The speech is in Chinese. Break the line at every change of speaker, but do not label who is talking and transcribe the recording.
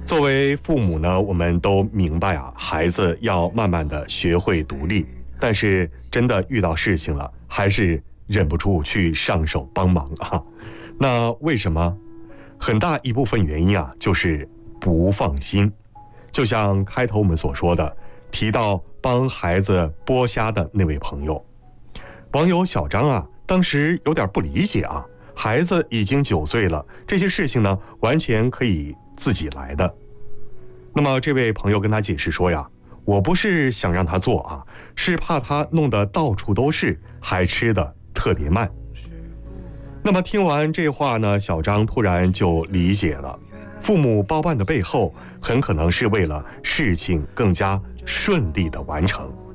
作为父母呢，我们都明白啊，孩子要慢慢的学会独立，但是真的遇到事情了，还是忍不住去上手帮忙啊。那为什么？很大一部分原因啊，就是不放心。就像开头我们所说的，提到帮孩子剥虾的那位朋友，网友小张啊，当时有点不理解啊，孩子已经9岁了，这些事情呢，完全可以自己来的。那么这位朋友跟他解释说呀，我不是想让他做啊，是怕他弄得到处都是，还吃得特别慢。那么听完这话呢，小张突然就理解了，父母包办的背后，很可能是为了事情更加顺利的完成。